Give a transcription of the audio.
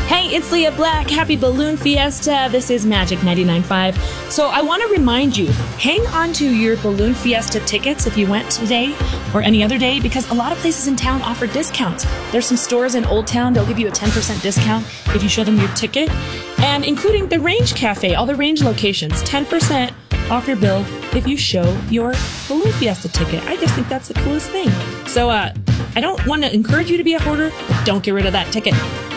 Hey, it's Leah Black. Happy Balloon Fiesta. This is Magic 99.5. So I want to remind you, hang on to your Balloon Fiesta tickets if you went today or any other day, because a lot of places in town offer discounts. There's some stores in Old Town, they'll give you a 10% discount if you show them your ticket, and including the Range Cafe, all the Range locations, 10% off your bill if you show your Balloon Fiesta ticket. I just think that's the coolest thing. So I don't want to encourage you to be a hoarder, but don't get rid of that ticket.